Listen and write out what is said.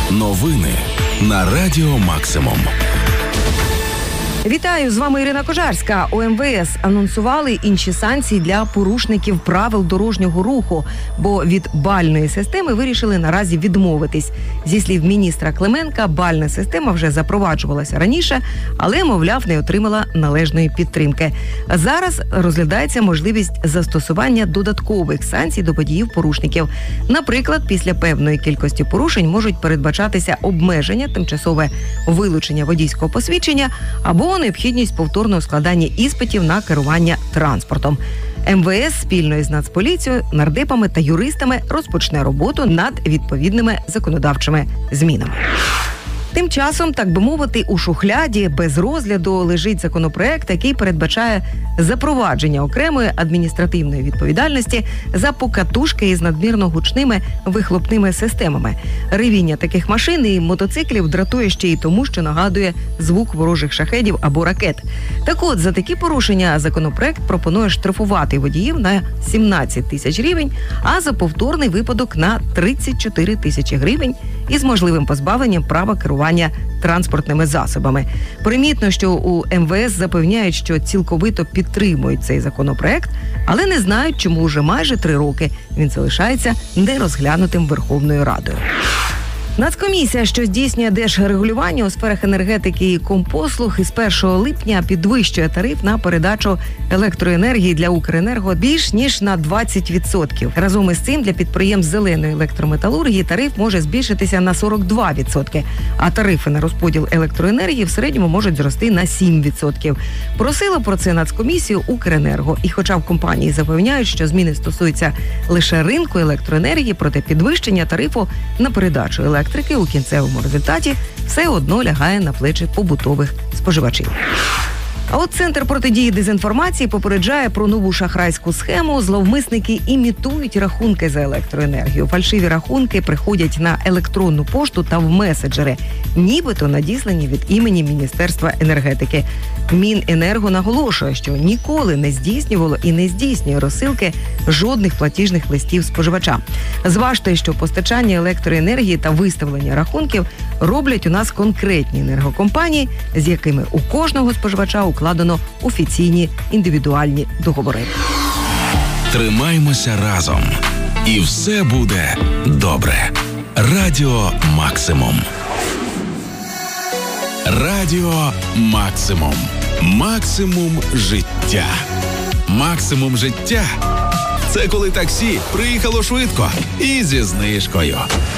Новини на Радіо Максимум. Вітаю, з вами Ірина Кожарська. У МВС анонсували інші санкції для порушників правил дорожнього руху, бо від бальної системи вирішили наразі відмовитись. Зі слів міністра Клименка, бальна система вже запроваджувалася раніше, але, мовляв, не отримала належної підтримки. Зараз розглядається можливість застосування додаткових санкцій до водіїв-порушників. Наприклад, після певної кількості порушень можуть передбачатися обмеження, тимчасове вилучення водійського посвідчення або необхідність повторного складання іспитів на керування транспортом. МВС спільно із Нацполіцією, нардепами та юристами розпочне роботу над відповідними законодавчими змінами. Тим часом, так би мовити, у шухляді без розгляду лежить законопроект, який передбачає запровадження окремої адміністративної відповідальності за покатушки із надмірно гучними вихлопними системами. Ревіння таких машин і мотоциклів дратує ще й тому, що нагадує звук ворожих шахедів або ракет. Так от, за такі порушення законопроект пропонує штрафувати водіїв на 17 тисяч гривень, а за повторний випадок на 34 тисячі гривень із можливим позбавленням права керування транспортними засобами. Примітно, що у МВС запевняють, що цілковито підтримують цей законопроект, але не знають, чому вже майже 3 роки він залишається нерозглянутим Верховною Радою. Нацкомісія, що здійснює держрегулювання у сферах енергетики і компослуг, із 1 липня підвищує тариф на передачу електроенергії для Укренерго більш ніж на 20%. Разом із цим для підприємств зеленої електрометалургії тариф може збільшитися на 42%, а тарифи на розподіл електроенергії в середньому можуть зрости на 7%. Просило про це Нацкомісію Укренерго. І хоча в компанії запевняють, що зміни стосуються лише ринку електроенергії, проте підвищення тарифу на передачу електрики у кінцевому результаті все одно лягає на плечі побутових споживачів. А от Центр протидії дезінформації попереджає про нову шахрайську схему. Зловмисники імітують рахунки за електроенергію. Фальшиві рахунки приходять на електронну пошту та в меседжери, нібито надіслані від імені Міністерства енергетики. Міненерго наголошує, що ніколи не здійснювало і не здійснює розсилки жодних платіжних листів споживача. Зважте, що постачання електроенергії та виставлення рахунків роблять у нас конкретні енергокомпанії, з якими у кожного споживача укладено офіційні індивідуальні договори. Тримаймося разом. І все буде добре. Радіо Максимум. Радіо Максимум. Максимум життя. Максимум життя – це коли таксі приїхало швидко і зі знижкою.